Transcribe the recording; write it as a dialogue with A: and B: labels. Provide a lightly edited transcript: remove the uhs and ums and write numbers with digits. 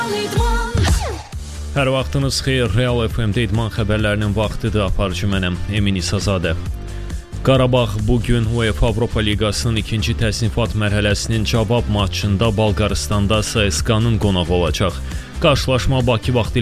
A: Hər vaxtınız xeyir, Real FM-də idman xəbərlərinin vaxtıdır, aparıcı mənəm, Emin İsazadə. Qarabağ bugün UEFA Avropa Liqasının ikinci təsnifat mərhələsinin cavab maçında Bolqarıstanda CSKA-nın qonağı olacaq. Qarşılaşma Bakı vaxtı